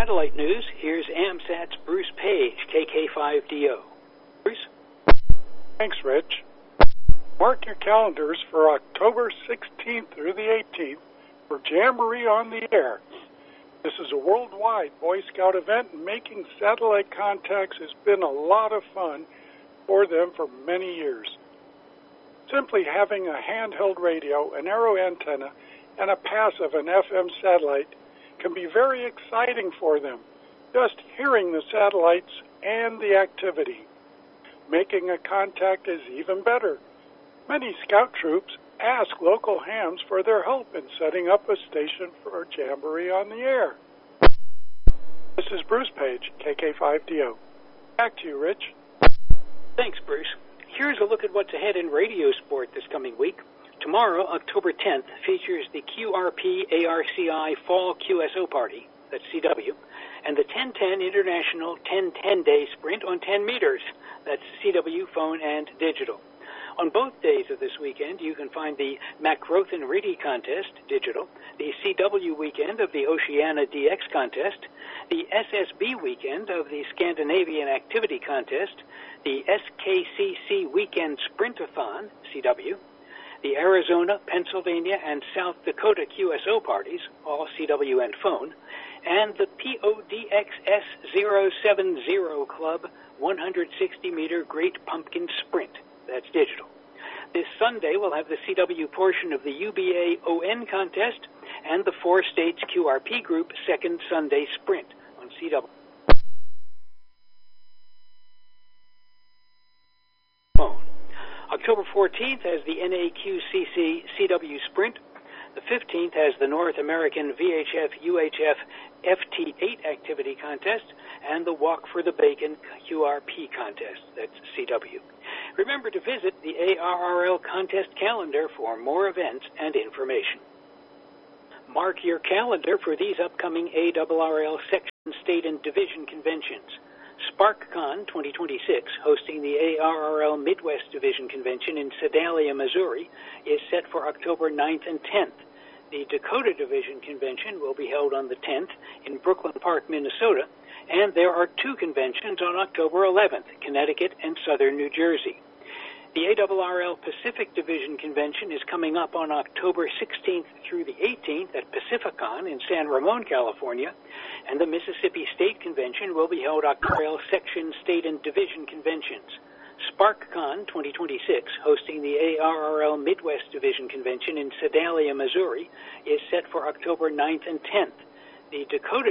Satellite news, here's AMSAT's Bruce Page, KK5DO. Bruce? Thanks, Rich. Mark your calendars for October 16th through the 18th for Jamboree on the Air. This is a worldwide Boy Scout event, and making satellite contacts has been a lot of fun for them for many years. Simply having a handheld radio, an arrow antenna, and a passive, an FM satellite can be very exciting for them, just hearing the satellites and the activity. Making a contact is even better. Many scout troops ask local hams for their help in setting up a station for Jamboree on the Air. This is Bruce Page, KK5DO. Back to you, Rich. Thanks, Bruce. Here's a look at what's ahead in radio sport this coming week. Tomorrow, October 10th, features the QRP ARCI Fall QSO Party, that's CW, and the 1010 International 10-10-Day Sprint on 10 meters, that's CW, phone, and digital. On both days of this weekend, you can find the Macrothen Reedy Contest, digital, the CW weekend of the Oceania DX Contest, the SSB weekend of the Scandinavian Activity Contest, the SKCC Weekend Sprintathon, CW, the Arizona, Pennsylvania, and South Dakota QSO parties, all CW and phone, and the PODXS 070 Club 160-meter Great Pumpkin Sprint. That's digital. This Sunday, we'll have the CW portion of the UBA ON contest and the 4 states QRP group second Sunday sprint on CW. October 14th has the NAQCC CW Sprint. The 15th has the North American VHF UHF FT8 Activity Contest and the Walk for the Bacon QRP Contest. That's CW. Remember to visit the ARRL contest calendar for more events and information. Mark your calendar for these upcoming ARRL section, state, and division conventions. SparkCon 2026, hosting the ARRL Midwest Division Convention in Sedalia, Missouri, is set for October 9th and 10th. The Dakota Division Convention will be held on the 10th in Brooklyn Park, Minnesota, and there are 2 conventions on October 11th, Connecticut and Southern New Jersey. The ARRL Pacific Division Convention is coming up on October 16th through the 18th at Pacificon in San Ramon, California, and the Mississippi State Convention will be held ARRL Section, State, and Division Conventions. SparkCon 2026, hosting the ARRL Midwest Division Convention in Sedalia, Missouri, is set for October 9th and 10th. The Dakota